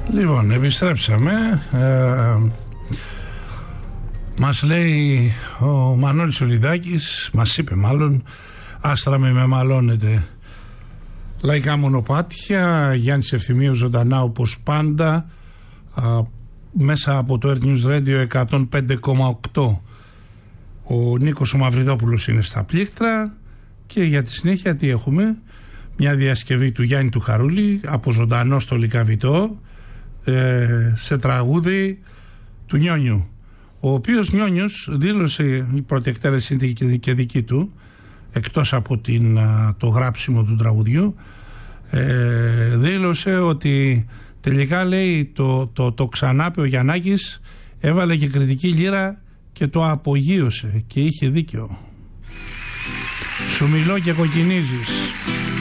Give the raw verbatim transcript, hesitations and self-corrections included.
Λοιπόν, επιστρέψαμε. Ε, μας λέει ο Μανώλης Σολιδάκης, μας είπε μάλλον, άστρα με μεμαλώνετε. Λαϊκά μονοπάτια, Γιάννης Ευθυμίου ζωντανά όπως πάντα, α, μέσα από το Earth News Radio εκατόν πέντε κόμμα οκτώ. Ο Νίκος ο Μαυριδόπουλος είναι στα πλήκτρα και για τη συνέχεια τι έχουμε? Μια διασκευή του Γιάννη του Χαρούλη από ζωντανό στο Λυκαβητό, ε, σε τραγούδι του Νιόνιου, ο οποίος Νιόνιος δήλωσε, η πρώτη εκτέλεση είναι και δική του, εκτός από την, το γράψιμο του τραγουδιού, ε, δήλωσε ότι τελικά, λέει, το, το, το ξανάπε ο Γιαννάκης, έβαλε και κριτική λύρα και το απογείωσε και είχε δίκιο. Σου μιλώ και κοκκινίζεις.